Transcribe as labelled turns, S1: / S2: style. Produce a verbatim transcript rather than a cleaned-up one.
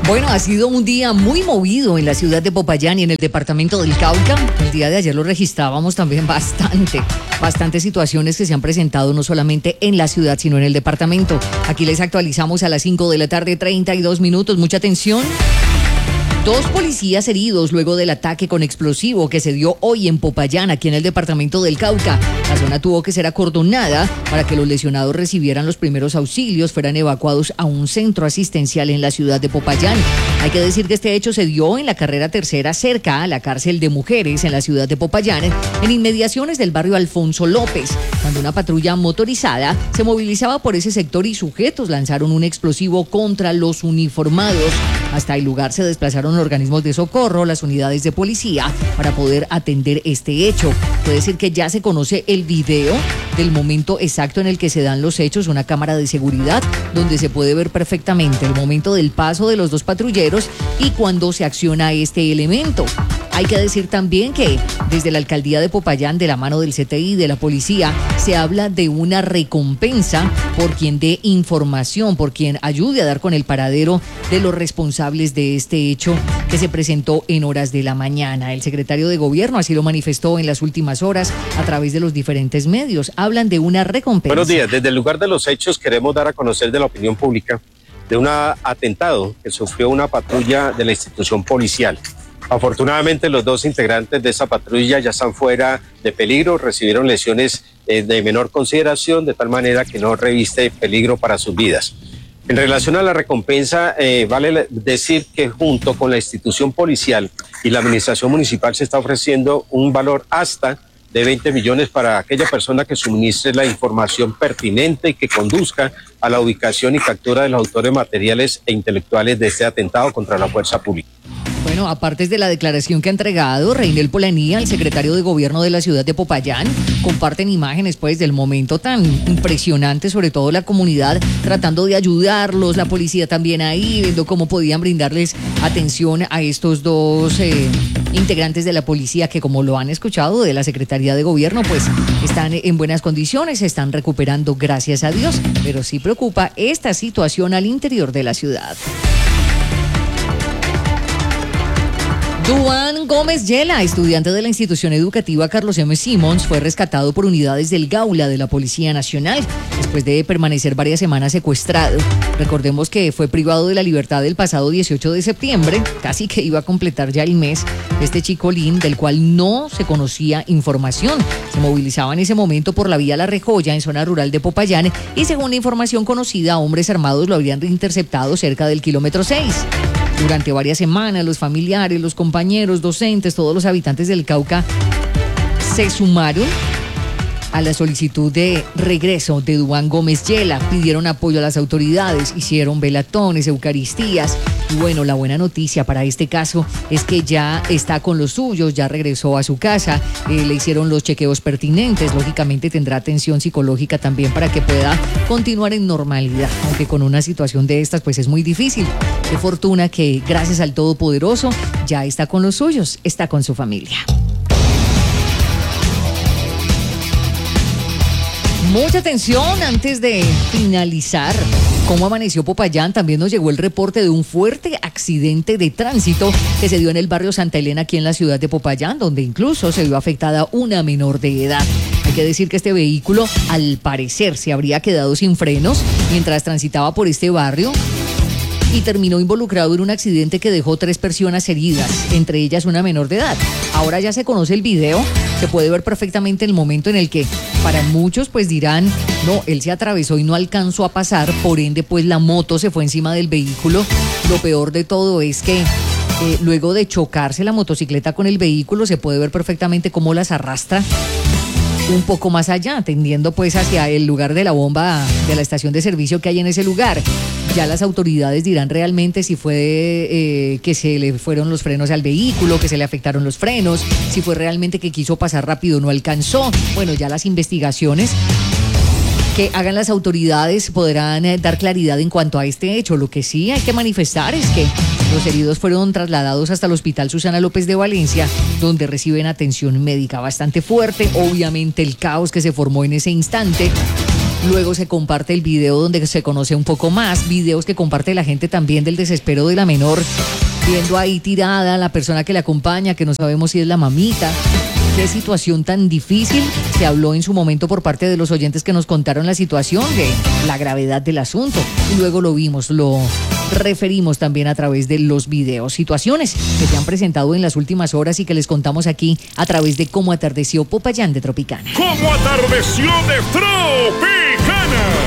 S1: Bueno, ha sido un día muy movido en la ciudad de Popayán y en el departamento del Cauca. El día de ayer lo registrábamos también bastante, bastantes situaciones que se han presentado no solamente en la ciudad, sino en el departamento. Aquí les actualizamos a las cinco de la tarde, treinta y dos minutos. Mucha atención. Dos policías heridos luego del ataque con explosivo que se dio hoy en Popayán, aquí en el departamento del Cauca. La zona tuvo que ser acordonada para que los lesionados recibieran los primeros auxilios, fueran evacuados a un centro asistencial en la ciudad de Popayán. Hay que decir que este hecho se dio en la carrera tercera, cerca a la cárcel de mujeres en la ciudad de Popayán, en inmediaciones del barrio Alfonso López, cuando una patrulla motorizada se movilizaba por ese sector y sujetos lanzaron un explosivo contra los uniformados. Hasta el lugar se desplazaron organismos de socorro, las unidades de policía, para poder atender este hecho. Puede decir que ya se conoce el video del momento exacto en el que se dan los hechos, una cámara de seguridad donde se puede ver perfectamente el momento del paso de los dos patrulleros y cuando se acciona este elemento. Hay que decir también que desde la alcaldía de Popayán, de la mano del C T I y de la policía, se habla de una recompensa por quien dé información, por quien ayude a dar con el paradero de los responsables de este hecho que se presentó en horas de la mañana. El secretario de Gobierno así lo manifestó en las últimas horas a través de los diferentes medios. Hablan de una recompensa.
S2: Buenos días. Desde el lugar de los hechos queremos dar a conocer de la opinión pública de un atentado que sufrió una patrulla de la institución policial. Afortunadamente los dos integrantes de esa patrulla ya están fuera de peligro, recibieron lesiones eh, de menor consideración, de tal manera que no reviste peligro para sus vidas. En relación a la recompensa, eh, vale decir que junto con la institución policial y la administración municipal se está ofreciendo un valor hasta de veinte millones para aquella persona que suministre la información pertinente y que conduzca a la ubicación y captura de los autores materiales e intelectuales de este atentado contra la fuerza pública.
S1: Bueno, aparte de la declaración que ha entregado Reinel Polanía, el secretario de Gobierno de la ciudad de Popayán, comparten imágenes pues del momento tan impresionante, sobre todo la comunidad tratando de ayudarlos, la policía también ahí, viendo cómo podían brindarles atención a estos dos eh, integrantes de la policía que, como lo han escuchado de la Secretaría de Gobierno, pues están en buenas condiciones, se están recuperando, gracias a Dios, pero sí preocupa esta situación al interior de la ciudad. Duan Gómez Yela, estudiante de la institución educativa Carlos M. Simons, fue rescatado por unidades del Gaula de la Policía Nacional después de permanecer varias semanas secuestrado. Recordemos que fue privado de la libertad el pasado dieciocho de septiembre, casi que iba a completar ya el mes, este chicolín del cual no se conocía información. Se movilizaba en ese momento por la vía La Rejoya, en zona rural de Popayán, y según la información conocida, hombres armados lo habrían interceptado cerca del kilómetro seis. Durante varias semanas, los familiares, los compañeros, docentes, todos los habitantes del Cauca se sumaron a la solicitud de regreso de Duan Gómez Yela. Pidieron apoyo a las autoridades, hicieron velatones, eucaristías. Y bueno, la buena noticia para este caso es que ya está con los suyos, ya regresó a su casa, eh, le hicieron los chequeos pertinentes, lógicamente tendrá atención psicológica también para que pueda continuar en normalidad, aunque con una situación de estas pues es muy difícil. Qué fortuna que gracias al Todopoderoso ya está con los suyos, está con su familia. Mucha atención antes de finalizar. ¿Cómo amaneció Popayán? También nos llegó el reporte de un fuerte accidente de tránsito que se dio en el barrio Santa Elena, aquí en la ciudad de Popayán, donde incluso se vio afectada una menor de edad. Hay que decir que este vehículo, al parecer, se habría quedado sin frenos mientras transitaba por este barrio y terminó involucrado en un accidente que dejó tres personas heridas, entre ellas una menor de edad. Ahora ya se conoce el video, se puede ver perfectamente el momento en el que para muchos pues dirán, no, él se atravesó y no alcanzó a pasar, por ende pues la moto se fue encima del vehículo. Lo peor de todo es que eh, luego de chocarse la motocicleta con el vehículo se puede ver perfectamente cómo las arrastra un poco más allá, tendiendo pues hacia el lugar de la bomba de la estación de servicio que hay en ese lugar. Ya las autoridades dirán realmente si fue eh, que se le fueron los frenos al vehículo, que se le afectaron los frenos, si fue realmente que quiso pasar rápido, no alcanzó. Bueno, ya las investigaciones que hagan las autoridades podrán eh, dar claridad en cuanto a este hecho. Lo que sí hay que manifestar es que los heridos fueron trasladados hasta el Hospital Susana López de Valencia, donde reciben atención médica bastante fuerte. Obviamente el caos que se formó en ese instante Luego se comparte el video donde se conoce un poco más, videos que comparte la gente también del desespero de la menor, viendo ahí tirada la persona que la acompaña, que no sabemos si es la mamita. Qué situación tan difícil. Se habló en su momento por parte de los oyentes que nos contaron la situación, de la gravedad del asunto. Y luego lo vimos, lo referimos también a través de los videos. Situaciones que se han presentado en las últimas horas y que les contamos aquí a través de Cómo atardeció Popayán de Tropicana.
S3: ¡Cómo atardeció de Tropicana!